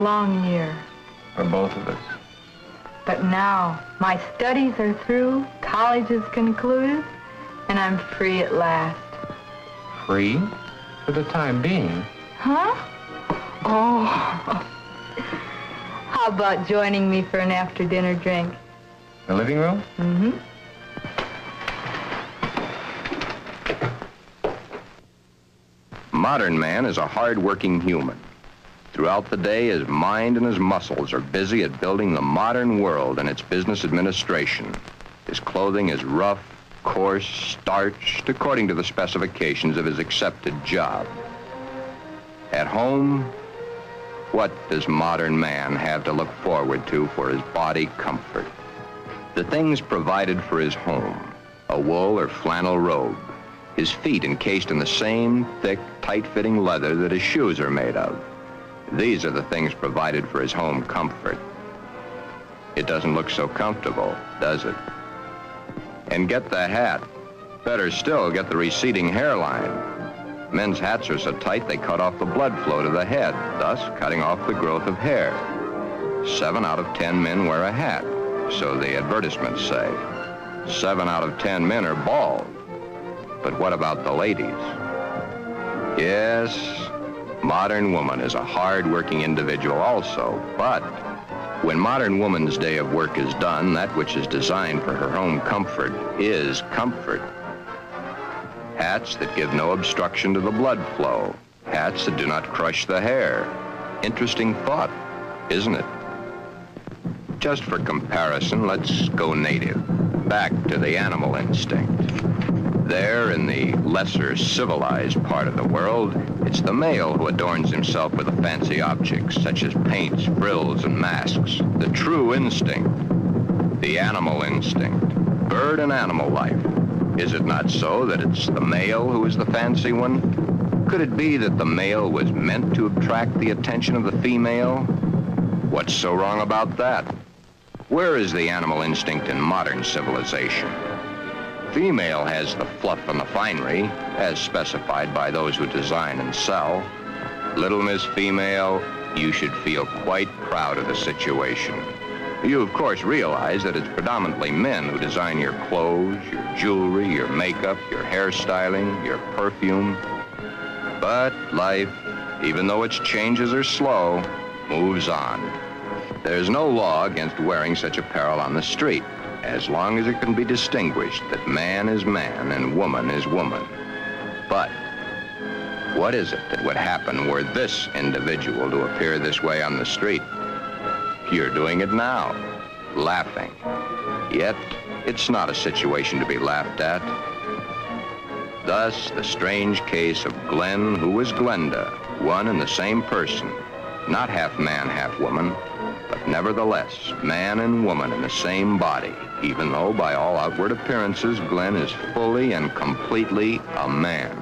Long year. For both of us. But now, my studies are through, college is concluded, and I'm free at last. Free? For the time being. Huh? Oh. How about joining me for an after-dinner drink? The living room? Mm-hmm. Modern man is a hard-working human. Throughout the day, his mind and his muscles are busy at building the modern world and its business administration. His clothing is rough, coarse, starched, according to the specifications of his accepted job. At home, what does modern man have to look forward to for his body comfort? The things provided for his home: a wool or flannel robe, his feet encased in the same thick, tight-fitting leather that his shoes are made of. These are the things provided for his home comfort. It doesn't look so comfortable, does it? And get the hat. Better still, get the receding hairline. Men's hats are so tight they cut off the blood flow to the head, thus cutting off the growth of hair. 7 out of 10 men wear a hat, so the advertisements say. 7 out of 10 men are bald. But what about the ladies? Yes, modern woman is a hard-working individual also, but when modern woman's day of work is done, that which is designed for her home comfort is comfort. Hats that give no obstruction to the blood flow. Hats that do not crush the hair. Interesting thought, isn't it? Just for comparison, let's go native, back to the animal instinct. There, in the lesser civilized part of the world, it's the male who adorns himself with the fancy objects, such as paints, frills, and masks. The true instinct, the animal instinct, bird and animal life. Is it not so that it's the male who is the fancy one? Could it be that the male was meant to attract the attention of the female? What's so wrong about that? Where is the animal instinct in modern civilization? Female has the fluff and the finery, as specified by those who design and sell. Little Miss Female, you should feel quite proud of the situation. You, of course, realize that it's predominantly men who design your clothes, your jewelry, your makeup, your hairstyling, your perfume. But life, even though its changes are slow, moves on. There's no law against wearing such apparel on the street, as long as it can be distinguished that man is man and woman is woman. But what is it that would happen were this individual to appear this way on the street? You're doing it now, laughing. Yet, it's not a situation to be laughed at. Thus, the strange case of Glenn, who was Glenda, one and the same person, not half man, half woman, but nevertheless, man and woman in the same body, even though by all outward appearances, Glenn is fully and completely a man.